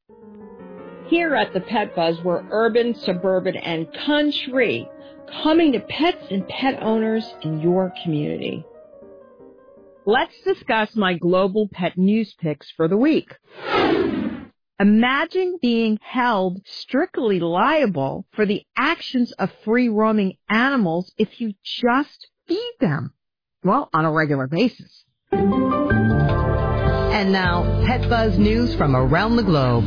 Here at the Pet Buzz, we're urban, suburban, and country, coming to pets and pet owners in your community. Let's discuss my global pet news picks for the week. Imagine being held strictly liable for the actions of free-roaming animals if you just feed them. Well, on a regular basis. And now, Pet Buzz news from around the globe.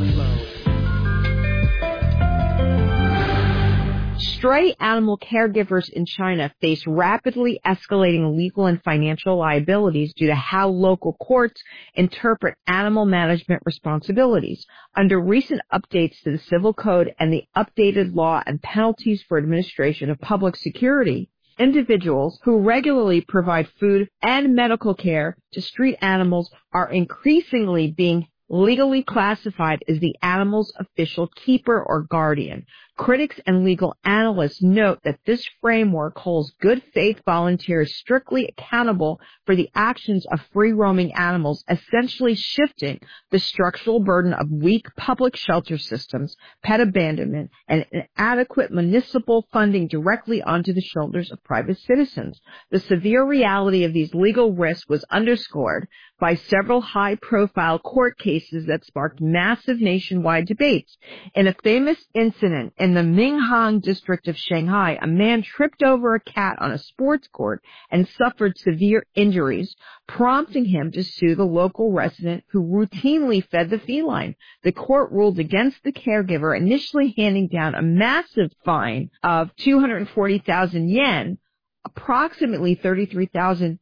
Stray animal caregivers in China face rapidly escalating legal and financial liabilities due to how local courts interpret animal management responsibilities. Under recent updates to the Civil Code and the updated law and penalties for administration of public security, individuals who regularly provide food and medical care to street animals are increasingly being legally classified as the animal's official keeper or guardian. Critics and legal analysts note that this framework holds good faith volunteers strictly accountable for the actions of free-roaming animals, essentially shifting the structural burden of weak public shelter systems, pet abandonment, and inadequate municipal funding directly onto the shoulders of private citizens. The severe reality of these legal risks was underscored by several high-profile court cases that sparked massive nationwide debates. In a famous incident in the Minhang district of Shanghai, a man tripped over a cat on a sports court and suffered severe injuries, prompting him to sue the local resident who routinely fed the feline. The court ruled against the caregiver, initially handing down a massive fine of 240,000 yen, approximately $33,000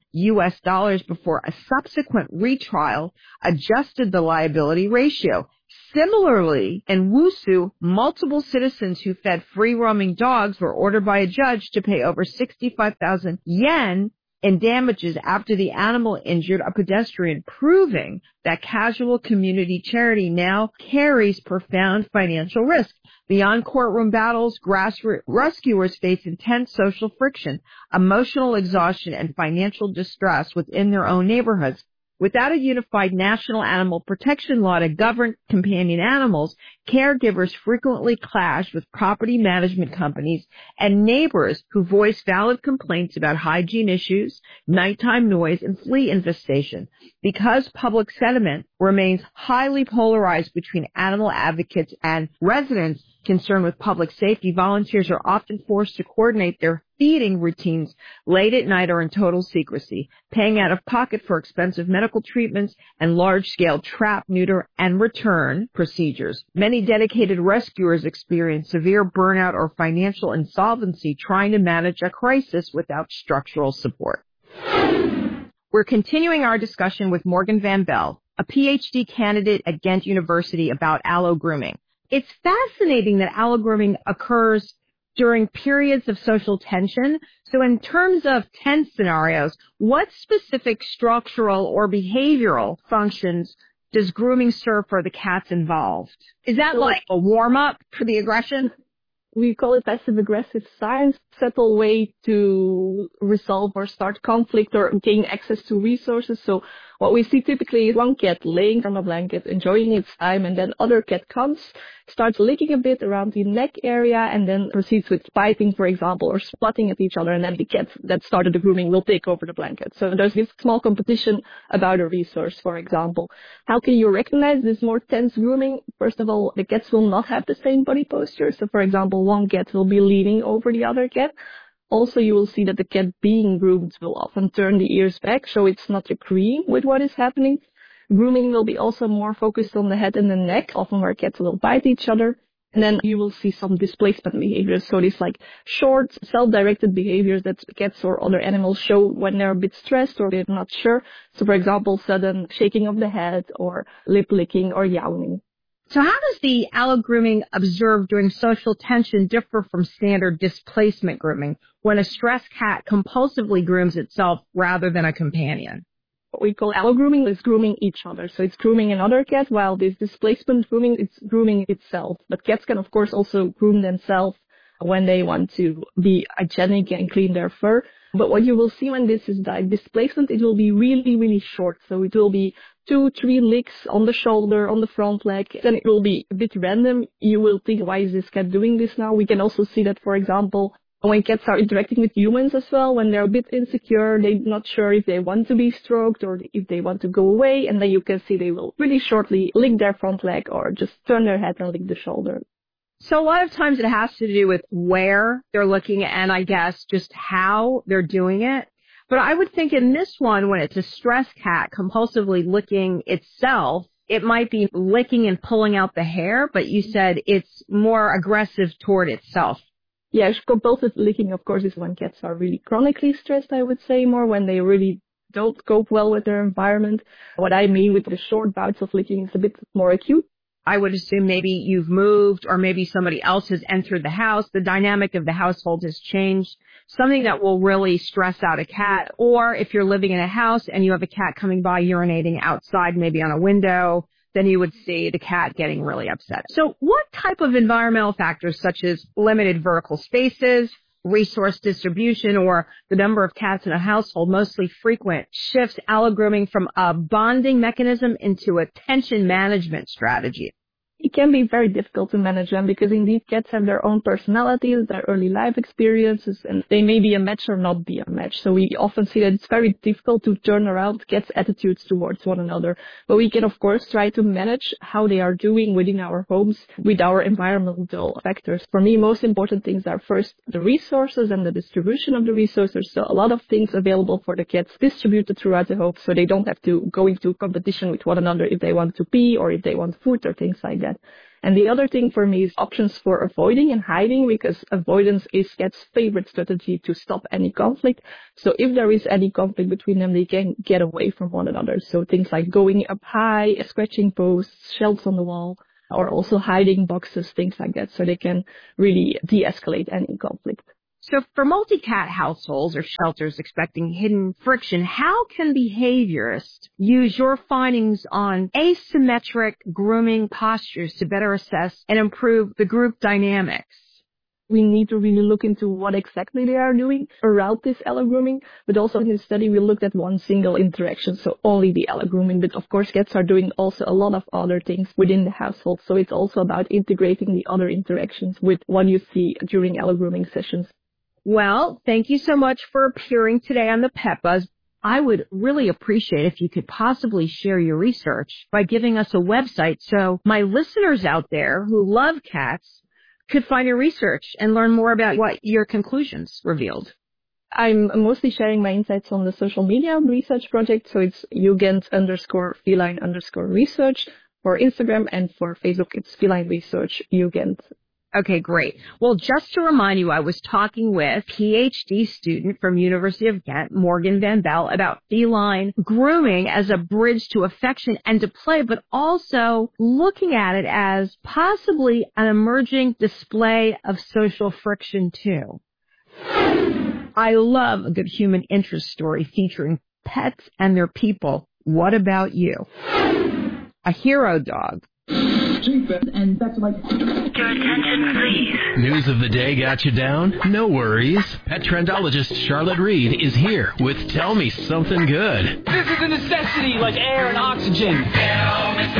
US, before a subsequent retrial adjusted the liability ratio. Similarly, in Wushu, multiple citizens who fed free-roaming dogs were ordered by a judge to pay over 65,000 yen in damages after the animal injured a pedestrian, proving that casual community charity now carries profound financial risk. Beyond courtroom battles, grassroots rescuers face intense social friction, emotional exhaustion, and financial distress within their own neighborhoods. Without a unified national animal protection law to govern companion animals, caregivers frequently clash with property management companies and neighbors who voice valid complaints about hygiene issues, nighttime noise, and flea infestation. Because public sentiment remains highly polarized between animal advocates and residents concerned with public safety, volunteers are often forced to coordinate their feeding routines late at night or in total secrecy, paying out of pocket for expensive medical treatments and large-scale trap, neuter, and return procedures. Many dedicated rescuers experience severe burnout or financial insolvency trying to manage a crisis without structural support. We're continuing our discussion with Morgan Van Bell, a PhD candidate at Ghent University, about allogrooming. It's fascinating that allogrooming occurs during periods of social tension. So in terms of tense scenarios, what specific structural or behavioral functions does grooming serve for the cats involved? Is that like a warm-up for the aggression? We call it passive-aggressive science, subtle way to resolve or start conflict or gain access to resources. So what we see typically is one cat laying on a blanket, enjoying its time, and then other cat comes, starts licking a bit around the neck area, and then proceeds with biting, for example, or swatting at each other, and then the cat that started the grooming will take over the blanket. So there's this small competition about a resource, for example. How can you recognize this more tense grooming? First of all, the cats will not have the same body posture. So, for example, one cat will be leaning over the other cat. Also, you will see that the cat being groomed will often turn the ears back, so it's not agreeing with what is happening. Grooming will be also more focused on the head and the neck, often where cats will bite each other. And then you will see some displacement behaviors. So these like short, self-directed behaviors that cats or other animals show when they're a bit stressed or they're not sure. So, for example, sudden shaking of the head or lip licking or yowling. So how does the allogrooming observed during social tension differ from standard displacement grooming, when a stressed cat compulsively grooms itself rather than a companion? What we call allogrooming is grooming each other. So it's grooming another cat, while this displacement grooming, it's grooming itself. But cats can, of course, also groom themselves when they want to be hygienic and clean their fur. But what you will see when this is like displacement, it will be really, really short. So it will be 2-3 licks on the shoulder, on the front leg, then it will be a bit random. You will think, why is this cat doing this now? We can also see that, for example, when cats are interacting with humans as well, when they're a bit insecure, they're not sure if they want to be stroked or if they want to go away, and then you can see they will really shortly lick their front leg or just turn their head and lick the shoulder. So a lot of times it has to do with where they're looking and I guess just how they're doing it. But I would think in this one, when it's a stressed cat compulsively licking itself, it might be licking and pulling out the hair, but you said it's more aggressive toward itself. Yeah, compulsive licking, of course, is when cats are really chronically stressed, I would say, more when they really don't cope well with their environment. What I mean with the short bouts of licking is a bit more acute. I would assume maybe you've moved or maybe somebody else has entered the house. The dynamic of the household has changed, something that will really stress out a cat. Or if you're living in a house and you have a cat coming by urinating outside, maybe on a window, then you would see the cat getting really upset. So what type of environmental factors such as limited vertical spaces, resource distribution, or the number of cats in a household, mostly frequent, shifts allogrooming from a bonding mechanism into a tension management strategy? It can be very difficult to manage them because indeed cats have their own personalities, their early life experiences, and they may be a match or not be a match. So we often see that it's very difficult to turn around cats' attitudes towards one another. But we can, of course, try to manage how they are doing within our homes with our environmental factors. For me, most important things are first the resources and the distribution of the resources. So a lot of things available for the cats distributed throughout the home so they don't have to go into competition with one another if they want to pee or if they want food or things like that. And the other thing for me is options for avoiding and hiding, because avoidance is cats' favorite strategy to stop any conflict. So if there is any conflict between them, they can get away from one another. So things like going up high, scratching posts, shelves on the wall, or also hiding boxes, things like that, so they can really de-escalate any conflict. So for multi-cat households or shelters expecting hidden friction, how can behaviorists use your findings on asymmetric grooming postures to better assess and improve the group dynamics? We need to really look into what exactly they are doing around this allogrooming, but also in the study we looked at one single interaction, so only the allogrooming. But of course cats are doing also a lot of other things within the household, so it's also about integrating the other interactions with what you see during allogrooming sessions. Well, thank you so much for appearing today on the Pet Buzz. I would really appreciate if you could possibly share your research by giving us a website so my listeners out there who love cats could find your research and learn more about what your conclusions revealed. I'm mostly sharing my insights on the social media research project, so it's Jugend_feline_research for Instagram, and for Facebook it's Feline Research Jugend. Okay, great. Well, just to remind you, I was talking with PhD student from University of Ghent, Morgan Van Bell, about feline grooming as a bridge to affection and to play, but also looking at it as possibly an emerging display of social friction, too. I love a good human interest story featuring pets and their people. What about you? A hero dog. And that's like... Your attention, please. News of the day got you down? No worries. Pet trendologist Charlotte Reed is here with Tell Me Something Good. This is a necessity like air and oxygen. Tell me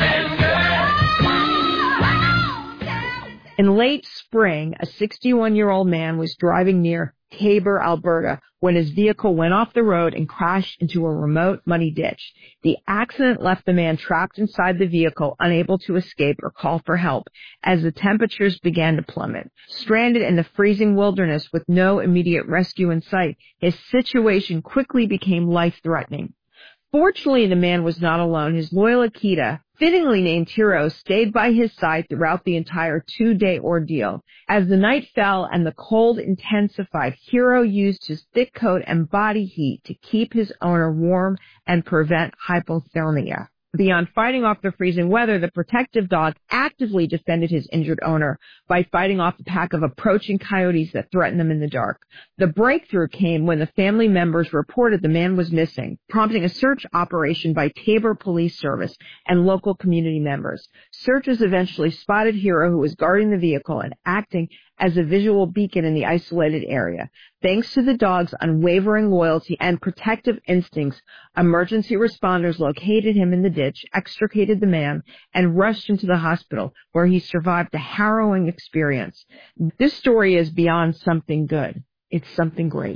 something good. In late spring, a 61-year-old man was driving near Taber, Alberta, when his vehicle went off the road and crashed into a remote, muddy ditch. The accident left the man trapped inside the vehicle, unable to escape or call for help, as the temperatures began to plummet. Stranded in the freezing wilderness with no immediate rescue in sight, his situation quickly became life-threatening. Fortunately, the man was not alone. His loyal Akita, fittingly named Hero, stayed by his side throughout the entire 2-day ordeal. As the night fell and the cold intensified, Hero used his thick coat and body heat to keep his owner warm and prevent hypothermia. Beyond fighting off the freezing weather, the protective dog actively defended his injured owner by fighting off a pack of approaching coyotes that threatened them in the dark. The breakthrough came when the family members reported the man was missing, prompting a search operation by Taber Police Service and local community members. Searchers eventually spotted Hero, who was guarding the vehicle and acting as a visual beacon in the isolated area. Thanks to the dog's unwavering loyalty and protective instincts, emergency responders located him in the ditch, extricated the man, and rushed him to the hospital, where he survived a harrowing experience. This story is beyond something good. It's something great.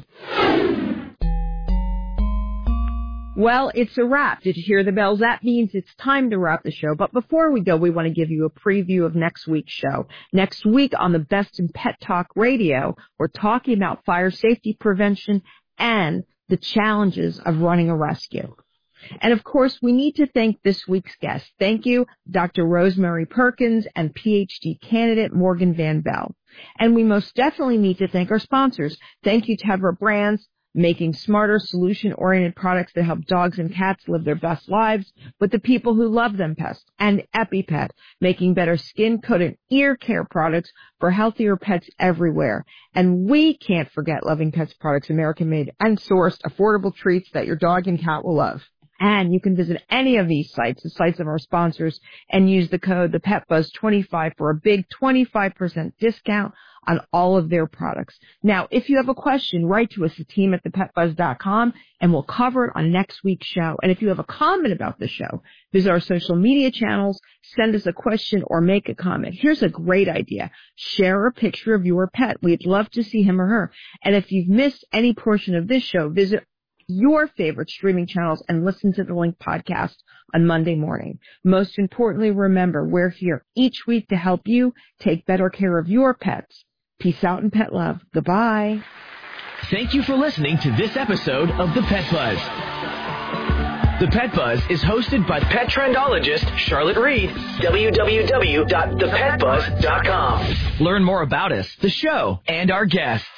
Well, it's a wrap. Did you hear the bells? That means it's time to wrap the show. But before we go, we want to give you a preview of next week's show. Next week on the Best in Pet Talk Radio, we're talking about fire safety prevention and the challenges of running a rescue. And of course, we need to thank this week's guest. Thank you, Dr. Rosemary Perkins and PhD candidate Morgan Van Bell. And we most definitely need to thank our sponsors. Thank you, Tevra Brands, making smarter, solution-oriented products that help dogs and cats live their best lives with the people who love them best. And EpiPet, making better skin, coat, and ear care products for healthier pets everywhere. And we can't forget Loving Pets Products, American-made and sourced, affordable treats that your dog and cat will love. And you can visit any of these sites, the sites of our sponsors, and use the code ThePetBuzz25 for a big 25% discount on all of their products. Now, if you have a question, write to us, the team at thepetbuzz.com, and we'll cover it on next week's show. And if you have a comment about the show, visit our social media channels, send us a question, or make a comment. Here's a great idea. Share a picture of your pet. We'd love to see him or her. And if you've missed any portion of this show, visit your favorite streaming channels and listen to the Link podcast on Monday morning. Most importantly, remember, we're here each week to help you take better care of your pets. Peace out and pet love. Goodbye. Thank you for listening to this episode of The Pet Buzz. The Pet Buzz is hosted by pet trendologist Charlotte Reed. www.thepetbuzz.com. Learn more about us, the show, and our guests